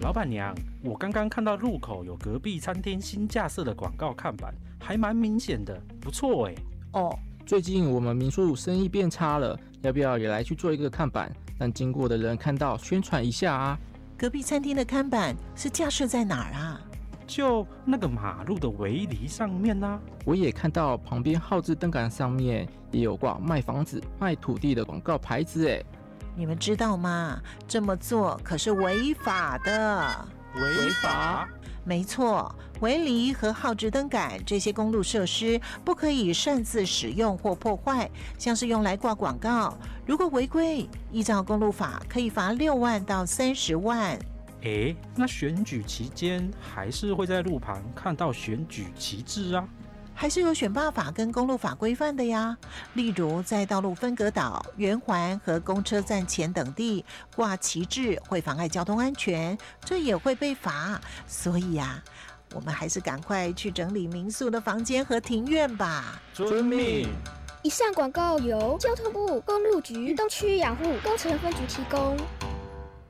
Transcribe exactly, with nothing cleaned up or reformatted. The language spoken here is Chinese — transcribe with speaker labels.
Speaker 1: 老板娘，我刚刚看到路口有隔壁餐厅新架设的广告看板，还蛮明显的，不错哎。
Speaker 2: 哦，最近我们民宿生意变差了，要不要也来去做一个看板，让经过的人看到宣传一下啊？
Speaker 3: 隔壁餐厅的看板是架设在哪儿啊？
Speaker 1: 就那个马路的围篱上面啊。
Speaker 2: 我也看到旁边号志灯杆上面也有挂卖房子、卖土地的广告牌子哎。
Speaker 3: 你们知道吗？这么做可是违法的。
Speaker 1: 违法？
Speaker 3: 没错，围篱和号志灯杆这些公路设施不可以擅自使用或破坏，像是用来挂广告，如果违规，依照公路法可以罚六万到三十万。
Speaker 1: 诶，那选举期间还是会在路旁看到选举旗帜啊？
Speaker 3: 还是有选罢法跟公路法规范的呀，例如在道路分隔岛、圆环和公车站前等地挂旗帜会妨碍交通安全，这也会被罚。所以啊，我们还是赶快去整理民宿的房间和庭院吧。
Speaker 1: 遵命。
Speaker 4: 以上广告由交通部公路局东区养护工程分局提供。